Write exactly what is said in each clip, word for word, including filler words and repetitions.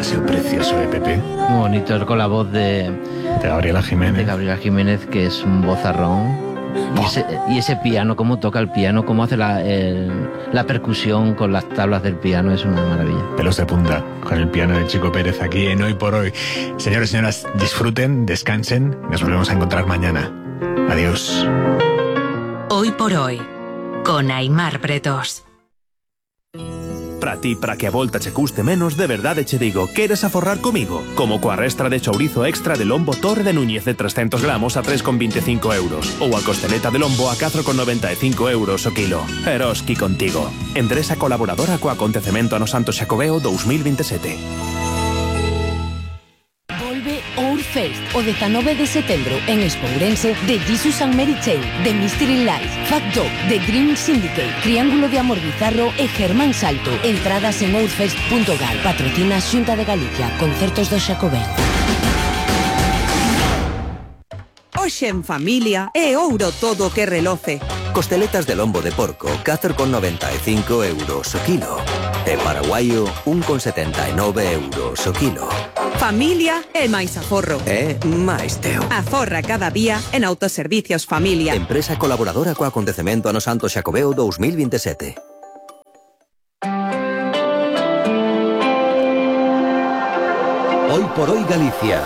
Ha sido precioso, ¿eh, Pepe? Muy bonito, con la voz de... De Gabriela Jiménez. De Gabriela Jiménez, que es un vozarrón. Y ese, y ese piano, cómo toca el piano, cómo hace la, el, la percusión con las tablas del piano, es una maravilla. Pelos de punta, con el piano de Chico Pérez aquí en Hoy por Hoy. Señores y señoras, disfruten, descansen, nos volvemos a encontrar mañana. Adiós. Hoy por Hoy, con Aimar Pretos. Para ti, para que a volta che custe menos, de verdade che digo, queres aforrar comigo? Como coa restra de chourizo extra de lombo Torre de Núñez de trescentos gramos a tres con veinticinco euros. Ou a costeleta de lombo a catro con noventa e cinco euros o kilo. Eroski contigo. Endresa colaboradora co acontecemento ano Santo Xacobeo dos mil veintisiete. Fest o dezanove de setembro en Expo Ourense de Jesus and Mary Chain, de Mystery Life, Fat Dog, de Dream Syndicate, Triángulo de Amor Bizarro e Germán Salto. Entradas en ourfest punto gal. Patrocina Xunta de Galicia. Concertos do Xacobeo. Hoxe en familia é ouro todo o que reloce. Costeletas de lombo de porco, catro con noventa e cinco euros o kilo. E paraguaio, un con setenta e nove euros o kilo. Familia e máis aforro. É máis teo. Aforra cada día en Autoservicios Familia. Empresa colaboradora co acontecemento ano Santo Xacobeo dos mil veintisiete. Hoy por Hoy Galicia.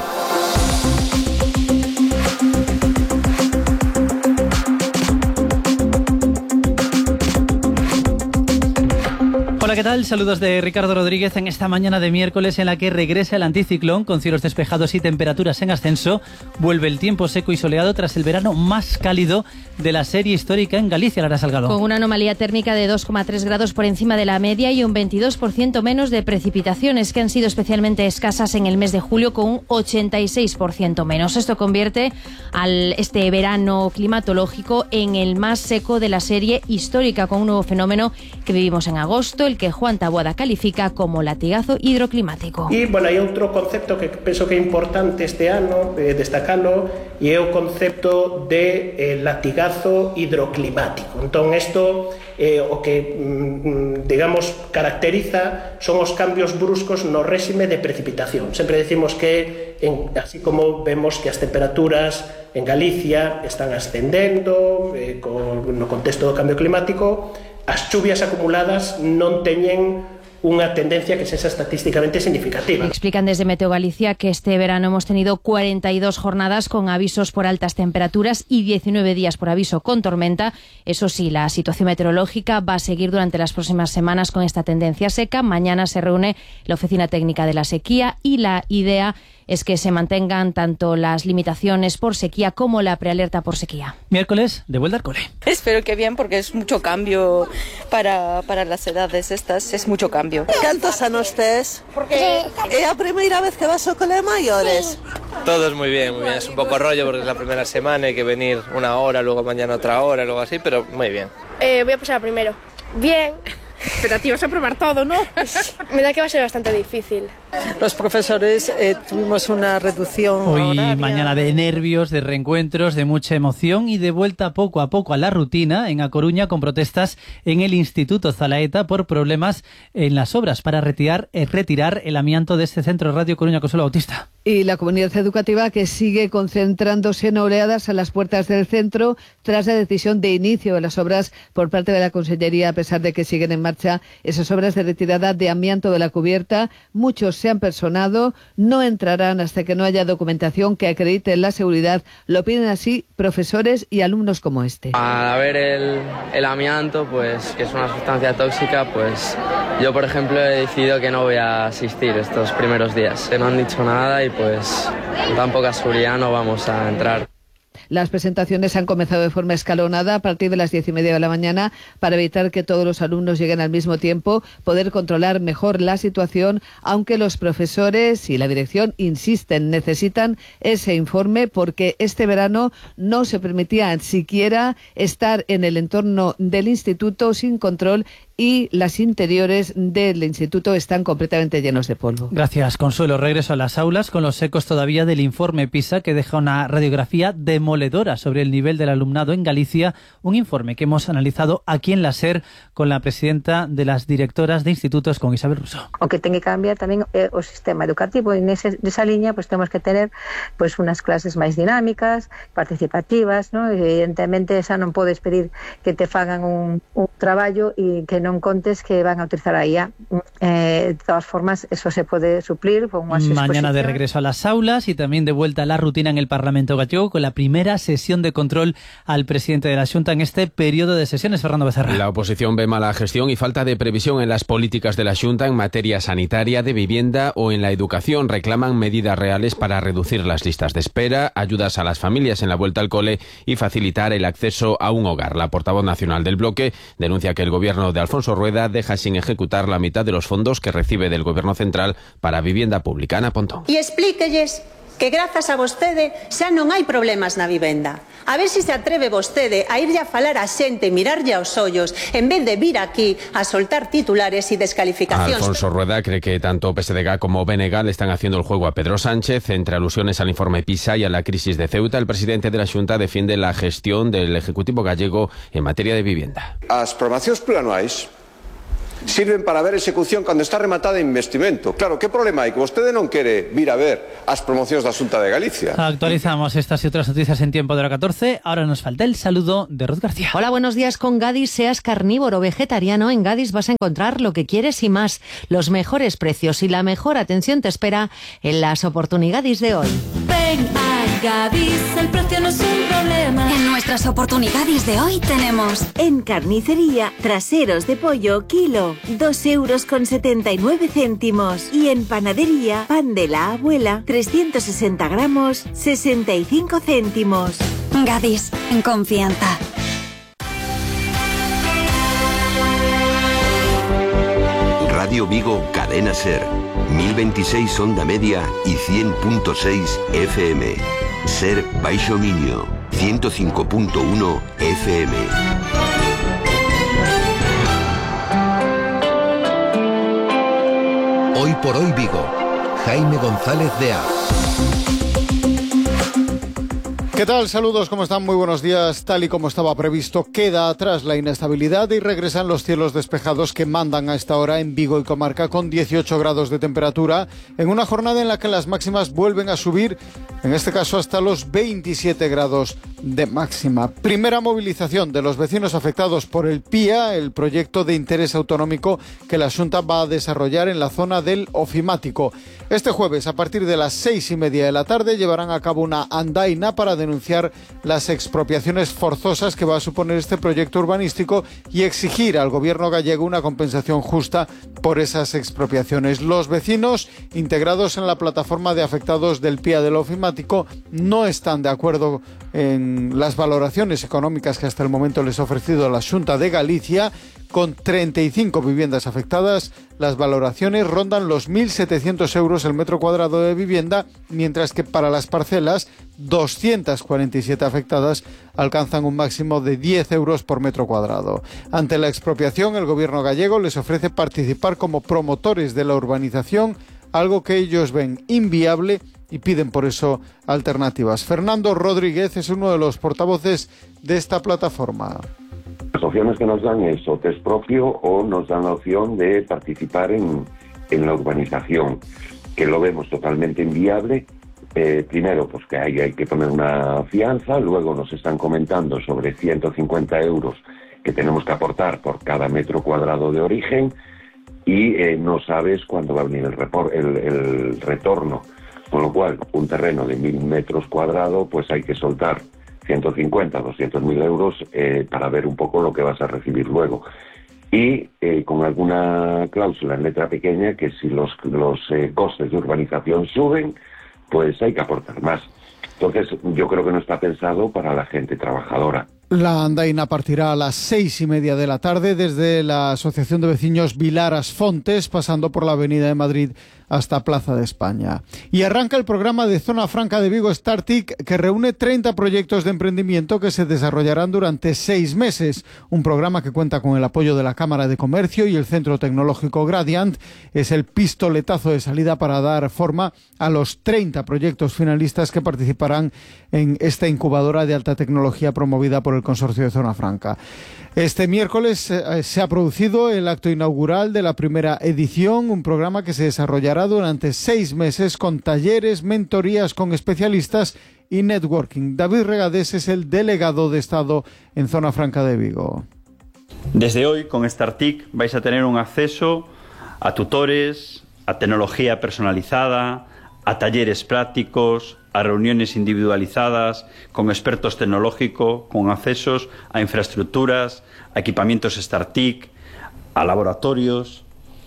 Hola, ¿qué tal? Saludos de Ricardo Rodríguez en esta mañana de miércoles en la que regresa el anticiclón con cielos despejados y temperaturas en ascenso. Vuelve el tiempo seco y soleado tras el verano más cálido de la serie histórica en Galicia, Lara Salgado. Con una anomalía térmica de dos coma tres grados por encima de la media y un veintidós por ciento menos de precipitaciones, que han sido especialmente escasas en el mes de julio, con un ochenta y seis por ciento menos. Esto convierte al este verano climatológico en el más seco de la serie histórica, con un nuevo fenómeno que vivimos en agosto, el que Juan Taboada califica como latigazo hidroclimático. E, bueno, hai outro concepto que penso que é importante este ano eh, destacalo, e é o concepto de eh, latigazo hidroclimático. Entón, isto eh, o que, mm, digamos, caracteriza son os cambios bruscos no réxime de precipitación. Sempre decimos que, en, así como vemos que as temperaturas en Galicia están ascendendo eh, con, no contexto do cambio climático, as chuvias acumuladas non teñen unha tendencia que sexa estatísticamente significativa. Explican desde Meteo Galicia que este verano hemos tenido cuarenta y dos jornadas con avisos por altas temperaturas y diecinueve días por aviso con tormenta. Eso sí, la situación meteorológica va a seguir durante las próximas semanas con esta tendencia seca. Mañana se reúne la Oficina Técnica de la Sequía y la idea es que se mantengan tanto las limitaciones por sequía como la prealerta por sequía. Miércoles, de vuelta al cole. Espero que bien, porque es mucho cambio para, para las edades estas, es mucho cambio. Cantos anos tes? Porque é a primeira vez que vas ao cole maiores. Todos muy bien, muy bien. Es un poco rollo porque es la primera semana, hay que venir una hora, luego mañana otra hora, luego así, pero muy bien. Eh, voy a pasar primero. Bien. Pero a ti vas a probar todo, ¿no? Me da que va a ser bastante difícil. Los profesores eh, tuvimos una reducción Hoy horaria. Mañana de nervios, de reencuentros, de mucha emoción y de vuelta poco a poco a la rutina en A Coruña, con protestas en el Instituto Zalaeta por problemas en las obras para retirar, eh, retirar el amianto de este centro Radio Coruña. Consuelo Bautista. Y la comunidad educativa, que sigue concentrándose en oleadas a las puertas del centro tras la decisión de inicio de las obras por parte de la Consellería, a pesar de que siguen en marcha esas obras de retirada de amianto de la cubierta. Muchos se han personado, no entrarán hasta que no haya documentación que acredite la seguridad. Lo piden así profesores y alumnos como este. Al ver el, el amianto, pues que es una sustancia tóxica, pues yo, por ejemplo, he decidido que no voy a asistir estos primeros días. No han dicho nada y pues con tan poca seguridad no vamos a entrar. Las presentaciones han comenzado de forma escalonada a partir de las diez y media de la mañana para evitar que todos los alumnos lleguen al mismo tiempo, poder controlar mejor la situación, aunque los profesores y la dirección insisten, necesitan ese informe porque este verano no se permitía siquiera estar en el entorno del instituto sin control y las interiores del instituto están completamente llenos de polvo. Gracias, Consuelo. Regreso a las aulas con los ecos todavía del informe PISA, que deja una radiografía demoledora sobre el nivel del alumnado en Galicia, un informe que hemos analizado aquí en la SER con la presidenta de las directoras de institutos, con Isabel Russo. O que ten que cambiar tamén é o sistema educativo, e nese, nesa liña pues, temos que tener pues, unas clases máis dinámicas, participativas, ¿no? Evidentemente esa non podes pedir que te fagan un, un traballo e que non contes que van a utilizar a I A. Eh, de todas formas, eso se pode suplir con unhas exposiciones. Mañana de regreso a las aulas y también de vuelta a la rutina en el Parlamento gallego con la primera sesión de control al presidente de la Xunta en este periodo de sesiones, Fernando Becerra. La oposición ve mala gestión y falta de previsión en las políticas de la Xunta en materia sanitaria, de vivienda o en la educación. Reclaman medidas reales para reducir las listas de espera, ayudas a las familias en la vuelta al cole y facilitar el acceso a un hogar. La portavoz nacional del bloque denuncia que el gobierno de Alfonso Rueda deja sin ejecutar la mitad de los fondos que recibe del gobierno central para vivienda pública. Ana Pontón. E explíquelles que grazas a vostede xa non hai problemas na vivenda. A ver se se atreve vostede a irlle a falar a xente, mirarlle aos ollos, en vez de vir aquí a soltar titulares y descalificacións. Alfonso Rueda cree que tanto P S D G como B N G le están haciendo el juego a Pedro Sánchez. Entre alusiones al informe PISA y a la crisis de Ceuta, el presidente de la Xunta defiende la gestión del Ejecutivo gallego en materia de vivienda. As programacións plurianuais sirven para ver execución cando está rematada en investimento. Claro, que problema hai? Que vostede non quere vir a ver as promocións da Xunta de Galicia. Actualizamos estas y otras noticias en tiempo de hora catorce. Ahora nos falta el saludo de Ruth García. Hola, buenos días. Con Gadis, seas carnívoro o vegetariano, en Gadis vas a encontrar lo que quieres y más. Los mejores precios y la mejor atención te espera en las oportunidades de hoy. Ven a Gadis, el precio no es un problema. En nuestras oportunidades de hoy tenemos en carnicería, traseros de pollo, kilo, dos euros con setenta y nueve céntimos. Y en panadería, pan de la abuela, trescientos sesenta gramos, sesenta y cinco céntimos. Gadis, en confianza. Radio Vigo, Cadena Ser, mil veintiséis onda media y cien punto seis F M. Ser Baixo Miño, ciento cinco punto uno F M. Hoy por hoy Vigo, Jaime González de A. ¿Qué tal? Saludos, ¿cómo están? Muy buenos días. Tal y como estaba previsto, queda atrás la inestabilidad y regresan los cielos despejados que mandan a esta hora en Vigo y comarca, con dieciocho grados de temperatura, en una jornada en la que las máximas vuelven a subir, en este caso hasta los veintisiete grados de máxima. Primera movilización de los vecinos afectados por el P I A, el proyecto de interés autonómico que la Xunta va a desarrollar en la zona del Ofimático. Este jueves, a partir de las seis y media de la tarde, llevarán a cabo una andaina para denunciar las expropiaciones forzosas que va a suponer este proyecto urbanístico y exigir al gobierno gallego una compensación justa por esas expropiaciones. Los vecinos, integrados en la plataforma de afectados del P I A del Ofimático, no están de acuerdo en las valoraciones económicas que hasta el momento les ha ofrecido la Xunta de Galicia. Con treinta y cinco viviendas afectadas, las valoraciones rondan los mil setecientos euros el metro cuadrado de vivienda, mientras que para las parcelas, doscientas cuarenta y siete afectadas alcanzan un máximo de diez euros por metro cuadrado. Ante la expropiación, el gobierno gallego les ofrece participar como promotores de la urbanización, algo que ellos ven inviable y piden por eso alternativas. Fernando Rodríguez es uno de los portavoces de esta plataforma. Las opciones que nos dan es o test propio o nos dan la opción de participar en, en la urbanización, que lo vemos totalmente inviable. Eh, primero, pues que hay, hay que poner una fianza, luego nos están comentando sobre ciento cincuenta euros que tenemos que aportar por cada metro cuadrado de origen y eh, no sabes cuándo va a venir el, repor, el, el retorno, con lo cual un terreno de mil metros cuadrados pues hay que soltar ciento cincuenta, doscientos mil euros eh, para ver un poco lo que vas a recibir luego. Y eh, con alguna cláusula en letra pequeña que si los, los eh, costes de urbanización suben, pues hay que aportar más. Entonces yo creo que no está pensado para la gente trabajadora. La andaina partirá a las seis y media de la tarde desde la Asociación de Vecinos Vilar As Fontes, pasando por la Avenida de Madrid hasta Plaza de España. Y arranca el programa de Zona Franca de Vigo StarTIC, que reúne treinta proyectos de emprendimiento que se desarrollarán durante seis meses. Un programa que cuenta con el apoyo de la Cámara de Comercio y el Centro Tecnológico Gradiant. Es el pistoletazo de salida para dar forma a los treinta proyectos finalistas que participarán en esta incubadora de alta tecnología promovida por el Consorcio de Zona Franca. Este miércoles eh, se ha producido el acto inaugural de la primera edición, un programa que se desarrollará durante seis meses con talleres, mentorías con especialistas y networking. David Regadés es el delegado de Estado en Zona Franca de Vigo. Desde hoy, con StarTIC, vais a tener un acceso a tutores, a tecnología personalizada, a talleres prácticos, a reuniones individualizadas con expertos tecnológicos, con accesos a infraestructuras, a equipamientos StarTIC, a laboratorios.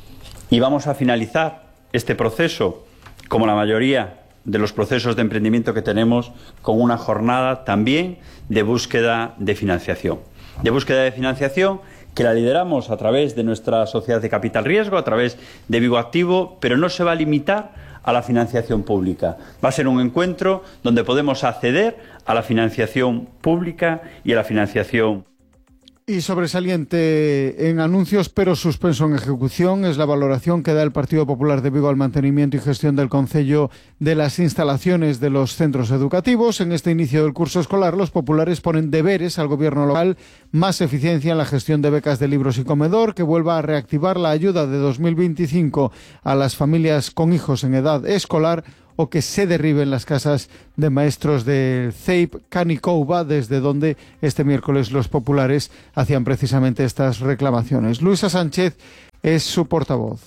Y vamos a finalizar este proceso, como la mayoría de los procesos de emprendimiento que tenemos, con una jornada también de búsqueda de financiación. De búsqueda de financiación que la lideramos a través de nuestra sociedad de capital riesgo, a través de Vigo Activo, pero no se va a limitar a la financiación pública. Va a ser un encuentro donde podemos acceder a la financiación pública y a la financiación. Y sobresaliente en anuncios, pero suspenso en ejecución, es la valoración que da el Partido Popular de Vigo al mantenimiento y gestión del concello de las instalaciones de los centros educativos. En este inicio del curso escolar, los populares ponen deberes al gobierno local, más eficiencia en la gestión de becas de libros y comedor, que vuelva a reactivar la ayuda de dos mil veinticinco a las familias con hijos en edad escolar, o que se derriben las casas de maestros del C E I P Canicouba, desde donde este miércoles los populares hacían precisamente estas reclamaciones. Luisa Sánchez es su portavoz.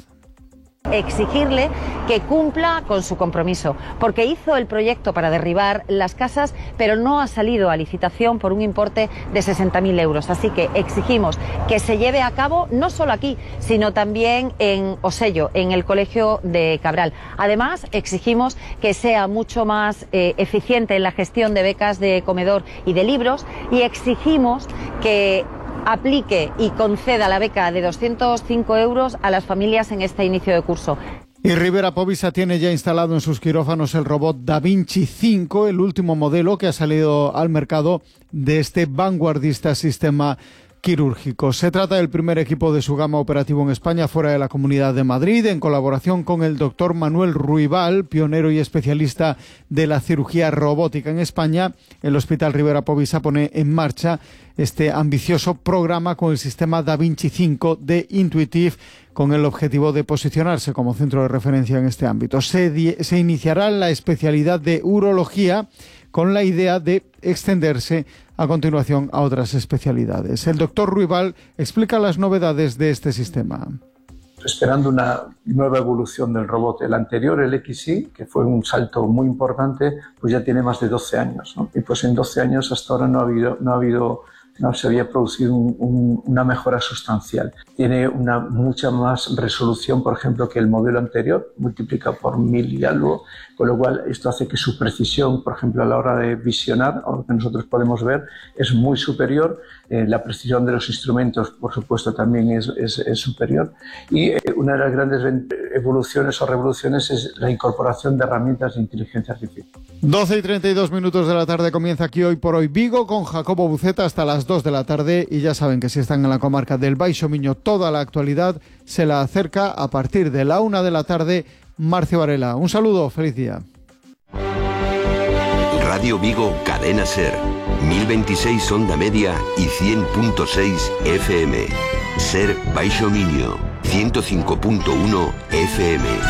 Exigirle que cumpla con su compromiso, porque hizo el proyecto para derribar las casas, pero no ha salido a licitación por un importe de sesenta mil euros. Así que exigimos que se lleve a cabo no solo aquí, sino también en Osello, en el Colegio de Cabral. Además, exigimos que sea mucho más eh, eficiente en la gestión de becas de comedor y de libros, y exigimos que aplique y conceda la beca de doscientos cinco euros a las familias en este inicio de curso. Y Rivera Povisa tiene ya instalado en sus quirófanos el robot Da Vinci cinco, el último modelo que ha salido al mercado de este vanguardista sistema quirúrgico. Se trata del primer equipo de su gama operativo en España fuera de la Comunidad de Madrid, en colaboración con el doctor Manuel Ruibal, pionero y especialista de la cirugía robótica en España. El Hospital Rivera Povisa pone en marcha este ambicioso programa con el sistema Da Vinci cinco de Intuitive, con el objetivo de posicionarse como centro de referencia en este ámbito. Se, se iniciará la especialidad de urología con la idea de extenderse a continuación a otras especialidades. El doctor Ruibal explica las novedades de este sistema. Esperando una nueva evolución del robot. El anterior, el X I, que fue un salto muy importante, pues ya tiene más de doce años, ¿no? Y pues en doce años hasta ahora no ha habido, no ha habido no se había producido un, un, una mejora sustancial. Tiene una mucha más resolución, por ejemplo, que el modelo anterior, multiplica por mil y algo, con lo cual esto hace que su precisión, por ejemplo, a la hora de visionar, o lo que nosotros podemos ver, es muy superior. Eh, la precisión de los instrumentos, por supuesto, también es, es, es superior. Y eh, una de las grandes evoluciones o revoluciones es la incorporación de herramientas de inteligencia artificial. doce y treinta y dos minutos de la tarde comienza aquí Hoy por Hoy Vigo con Jacobo Buceta hasta las dos de la tarde, y ya saben que si están en la comarca del Baixo Miño, toda la actualidad se la acerca a partir de la una de la tarde Marcio Varela. Un saludo, feliz día. Radio Vigo, Cadena Ser, mil veintiséis onda media y cien punto seis F M. Ser Baixo Miño, ciento cinco punto uno F M.